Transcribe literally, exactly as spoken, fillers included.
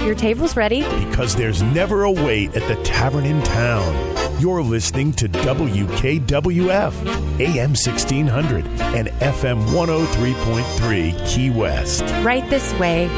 Your table's ready. Because there's never a wait at the tavern in town. You're listening to W K W F, A M sixteen hundred and F M one oh three point three Key West. Right this way.